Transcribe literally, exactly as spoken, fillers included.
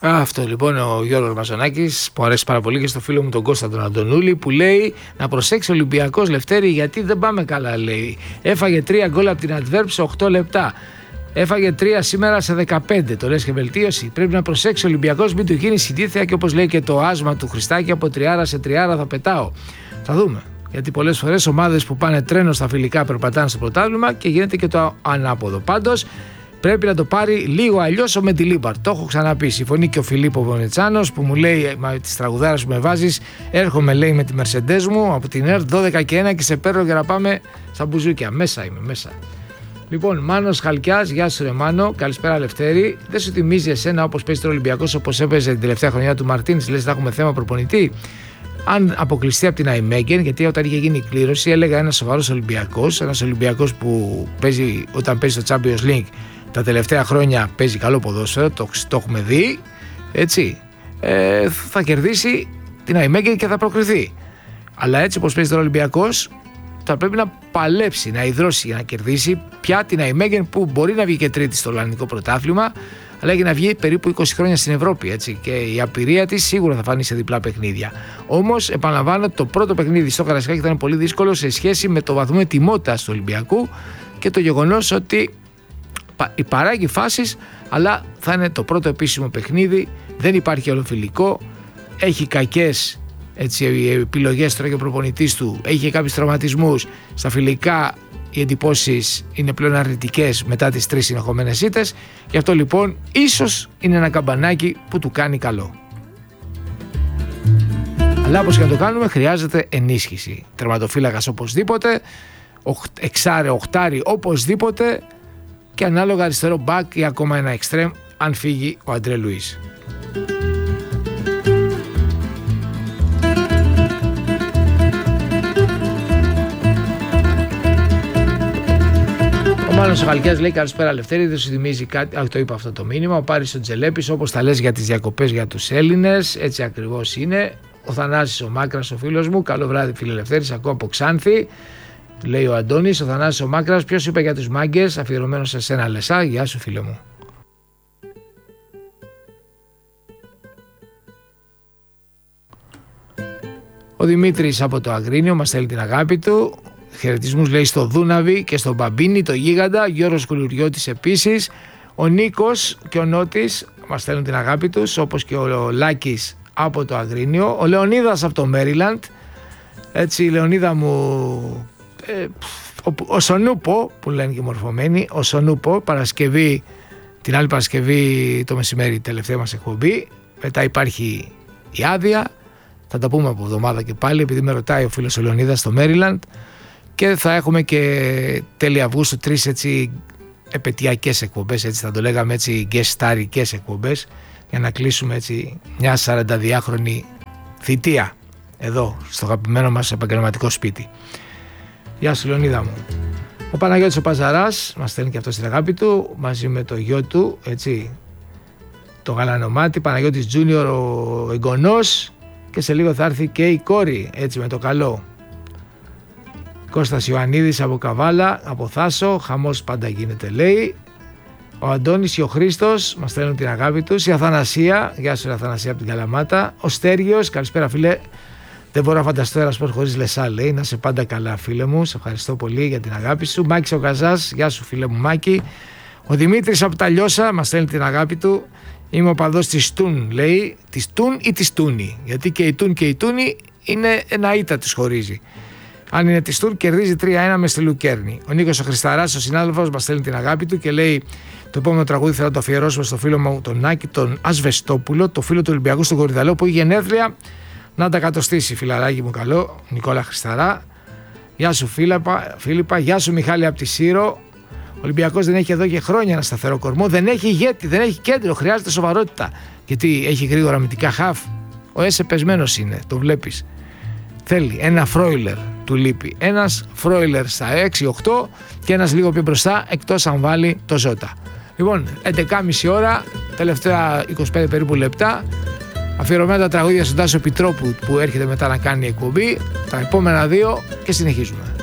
Αυτό λοιπόν ο Γιώργος Μαζονάκης, που αρέσει πάρα πολύ και στο φίλο μου τον Κώστα τον Αντωνούλη, που λέει να προσέξει ο Ολυμπιακός, Λευτέρη, γιατί δεν πάμε καλά, λέει. Έφαγε τρία γκολ από την Αντβέρπ σε οκτώ λεπτά. Έφαγε τρία σήμερα σε δεκαπέντε. Το λες και βελτίωση. Πρέπει να προσέξει ο Ολυμπιακός, μην του γίνει συντήθεια και όπως λέει και το άσμα του Χριστάκη, από τριάρα σε τριάρα θα πετάω. Θα δούμε. Γιατί πολλές φορές ομάδες που πάνε τρένο στα φιλικά περπατάνε στο πρωτάθλημα και γίνεται και το ανάποδο. Πάντως πρέπει να το πάρει λίγο αλλιώς ο Μεντιλίμπαρ. Το έχω ξαναπεί. Συμφωνεί και ο Φιλίππο Βονετσάνος που μου λέει: μα τη τραγουδάρα που με βάζεις, έρχομαι, λέει, με τη Mercedes μου από την ΕΡΤ δώδεκα και ένα και σε παίρνω για να πάμε στα μπουζούκια. Μέσα είμαι, μέσα. Λοιπόν, Μάνος Χαλκιάς, γεια σου ρε Μάνο, καλησπέρα Λευτέρη. Δεν σου θυμίζει εσένα όπως παίζει τώρα ο Ολυμπιακός, όπως έπαιζε την τελευταία χρονιά του Μαρτίνς, λες να έχουμε θέμα προπονητή? Αν αποκλειστεί από την Αϊμέγεν, γιατί όταν είχε γίνει η κλήρωση, έλεγα ένα σοβαρός Ολυμπιακός, ένας Ολυμπιακός που παίζει, όταν παίζει στο Champions League τα τελευταία χρόνια παίζει καλό ποδόσφαιρο, το, το έχουμε δει, έτσι, ε, θα κερδίσει την Αϊμέγεν και θα προκριθεί. Αλλά έτσι όπως παίζει τώρα ο Ολυμπιακός, θα πρέπει να παλέψει, να ιδρώσει για να κερδίσει πια την Αϊμέγεν, που μπορεί να βγει και τρίτη στο Ολλανδικό πρωτάθλημα, αλλά έχει να βγει περίπου είκοσι χρόνια στην Ευρώπη, έτσι, και η απειρία της σίγουρα θα φανεί σε διπλά παιχνίδια. Όμως, επαναλαμβάνω, το πρώτο παιχνίδι στο Καραϊσκάκι ήταν πολύ δύσκολο σε σχέση με το βαθμό ετοιμότητας του Ολυμπιακού και το γεγονός ότι παράγει φάσεις, αλλά θα είναι το πρώτο επίσημο παιχνίδι, δεν υπάρχει ολοφιλικό, έχει κακές, έτσι, επιλογές τώρα και ο προπονητής του, έχει κάποιους τραυματισμούς στα φιλικά. Οι εντυπώσεις είναι πλέον αρνητικές μετά τις τρεις συνεχόμενες ήττες. Γι' αυτό λοιπόν ίσως είναι ένα καμπανάκι που του κάνει καλό. Αλλά όπως και να το κάνουμε, χρειάζεται ενίσχυση. Τερματοφύλακας οπωσδήποτε, εξάρε, οχτάρι οπωσδήποτε, και ανάλογα αριστερό μπακ ή ακόμα ένα εξτρέμ αν φύγει ο Αντρέ Λουίς. Ο Μάνος ο Χαλκιάς λέει: καλησπέρα Λευτέρη, δεν σου θυμίζει κάτι? Α, το είπα αυτό το μήνυμα. Ο Πάρης ο Τζελέπης, όπως τα λες για τις διακοπές για τους Έλληνες, έτσι ακριβώς είναι. Ο Θανάσης ο Μάκρας, ο φίλος μου, καλό βράδυ φίλε Λευτέρης, ακούω από Ξάνθη. Λέει ο Αντώνης, ο Θανάσης ο Μάκρας, ποιος είπε για τους μάγκες, αφιερωμένος σε σένα Λεσά, γεια σου φίλε μου. Ο Δημήτρης από το Αγρίνιο μας στέλνει την αγάπη του. Χαιρετισμούς λέει στο Δούναβι και στον Μπαμπίνι, το Γίγαντα. Γιώργος Κουλουριώτης επίσης. Ο Νίκος και ο Νότης μας στέλνουν την αγάπη τους, όπως και ο Λάκης από το Αγρίνιο. Ο Λεωνίδας από το Μέριλαντ. Έτσι, Λεωνίδα μου, ε, ο, ο Σονούπο που λένε και μορφωμένοι, ο Σονούπο, Παρασκευή, την άλλη Παρασκευή το μεσημέρι, τελευταία μας εκπομπή. Μετά υπάρχει η άδεια. Θα τα πούμε από εβδομάδα και πάλι, επειδή με ρωτάει ο φίλος ο Λεωνίδας στο Μέριλαντ. Και θα έχουμε και τέλη Αυγούστου τρεις έτσι επαιτειακές εκπομπές, έτσι θα το λέγαμε, έτσι γκεστάρικες εκπομπές, για να κλείσουμε έτσι μια σαρανταδιάχρονη θητεία εδώ στο αγαπημένο μας επαγγελματικό σπίτι. Γεια σου Λεωνίδα μου. Ο Παναγιώτης ο Παζαράς μας στέλνει και αυτό στην αγάπη του, μαζί με το γιο του, έτσι, το γαλανομάτι, Παναγιώτης Τζούνιορ ο εγγονός, και σε λίγο θα έρθει και η κόρη, έτσι, με το καλό. Κώστας Ιωαννίδης από Καβάλα, από Θάσο, χαμός πάντα γίνεται λέει. Ο Αντώνης και ο Χρήστος μας στέλνουν την αγάπη τους. Η Αθανασία, γεια σου Αθανασία από την Καλαμάτα. Ο Στέργιος, καλησπέρα φίλε. Δεν μπορώ να φανταστώ ένα σπορ χωρίς Λεσά, λέει. Να σε πάντα καλά φίλε μου, σε ευχαριστώ πολύ για την αγάπη σου. Μάκης ο Καζάς, γεια σου φίλε μου Μάκη. Ο Δημήτρης από τα Λιώσα μας στέλνει την αγάπη του. Είμαι ο παδός της Τούν, λέει. Της Τούν ή της Τούνη, γιατί και η Τούν και η Τούνη είναι ένα ήττα τους χωρίζει. Αν είναι τη Τουρ, κερδίζει τρία ένα με στη Λουκέρνη. Ο Νίκος ο Χρισταράς, ο συνάδελφος, μας στέλνει την αγάπη του και λέει: το επόμενο τραγούδι θέλω να το αφιερώσουμε στο φίλο μου τον Νάκη, τον Ασβεστόπουλο, το φίλο του Ολυμπιακού στον Κορυδαλό που έχει γενέθλια. Να τα κατοστήσει, φιλαράκι μου καλό, Νικόλα Χρισταρά. Γεια σου Φίλιππα, Φίλιππα. Γεια σου Μιχάλη από τη Σύρο. Ο Ολυμπιακός δεν έχει εδώ και χρόνια ένα σταθερό κορμό, δεν έχει ηγέτη, δεν έχει κέντρο, χρειάζεται σοβαρότητα. Γιατί έχει γρήγορα αμυντικά χαφ. Ο Έσε πεσμένος είναι, το βλέπεις. Θέλει ένα Φρόιλερ, του λείπει. Ένας Φρόιλερ στα έξι οκτώ και ένας λίγο πιο μπροστά, εκτός αν βάλει το Ζώτα. Λοιπόν, έντεκα και μισή ώρα, τελευταία είκοσι πέντε περίπου λεπτά, αφιερωμένα τα τραγούδια στον Τάσο Πιτρόπου που έρχεται μετά να κάνει εκπομπή, τα επόμενα δύο και συνεχίζουμε.